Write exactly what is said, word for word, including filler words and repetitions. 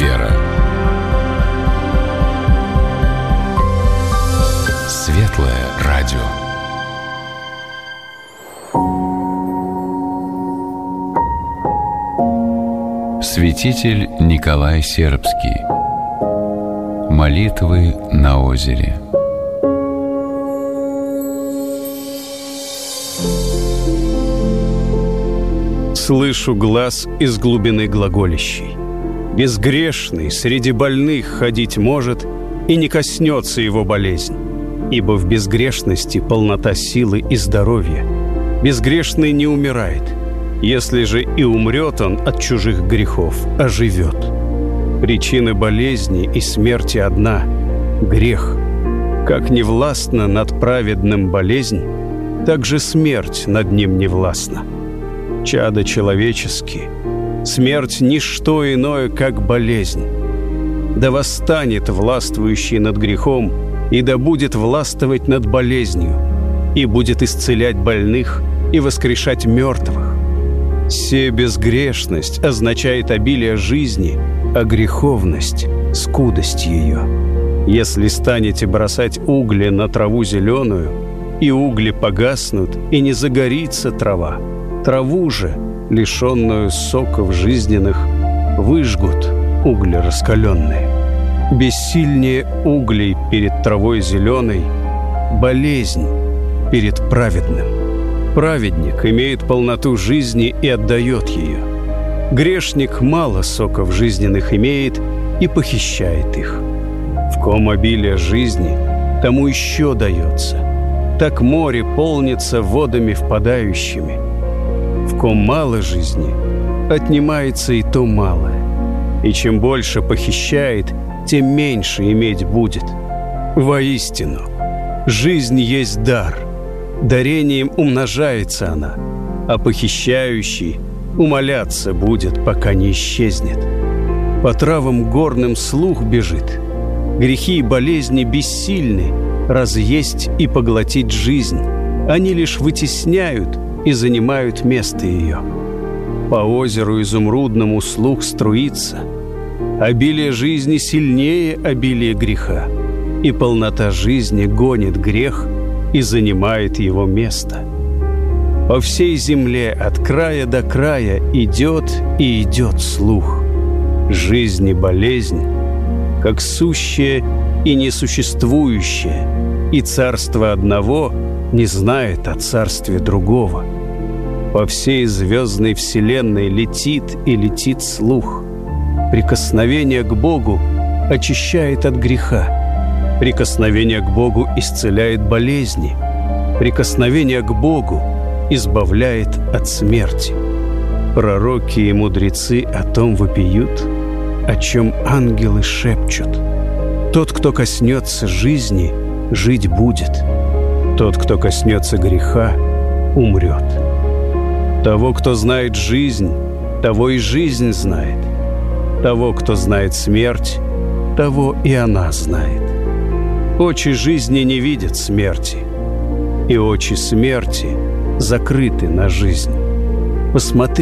вера. Светлое радио. Святитель Николай Сербский. Молитвы на озере. Слышу глас из глубины глаголящий. Безгрешный среди больных ходить может, и не коснется его болезнь. Ибо в безгрешности полнота силы и здоровья. Безгрешный не умирает. Если же и умрет он от чужих грехов, а живет. Причина болезни и смерти одна — грех. Как не властна над праведным болезнь, так же смерть над ним не властна. Чадо человеческие, смерть — ничто иное, как болезнь. Да восстанет властвующий над грехом, и да будет властвовать над болезнью, и будет исцелять больных и воскрешать мертвых. Се безгрешность означает обилие жизни, а греховность — скудость ее. Если станете бросать угли на траву зеленую, и угли погаснут, и не загорится трава, траву же, лишенную соков жизненных, выжгут угли раскаленные. Бессильнее углей перед травой зеленой болезнь перед праведным. Праведник имеет полноту жизни и отдает ее. Грешник мало соков жизненных имеет и похищает их. В ком обилие жизни, тому еще дается. Так море полнится водами впадающими. В ком мало жизни, отнимается и то малое. И чем больше похищает, тем меньше иметь будет. Воистину, жизнь есть дар. Дарением умножается она, а похищающий умоляться будет, пока не исчезнет. По травам горным слух бежит. Грехи и болезни бессильны разъесть и поглотить жизнь. Они лишь вытесняют и занимают место ее. По озеру изумрудному слух струится. Обилие жизни сильнее обилия греха, и полнота жизни гонит грех и занимает его место. По всей земле от края до края идет и идет слух. Жизнь и болезнь, как сущее и несуществующее, и царство одного не знает о царстве другого. По всей звездной вселенной летит и летит слух. Прикосновение к Богу очищает от греха. Прикосновение к Богу исцеляет болезни. Прикосновение к Богу избавляет от смерти. Пророки и мудрецы о том вопиют, о чем ангелы шепчут. Тот, кто коснется жизни, жить будет. Тот, кто коснется греха, умрет. Того, кто знает жизнь, того и жизнь знает. Того, кто знает смерть, того и она знает. Очи жизни не видят смерти, и очи смерти закрыты на жизнь. Посмотри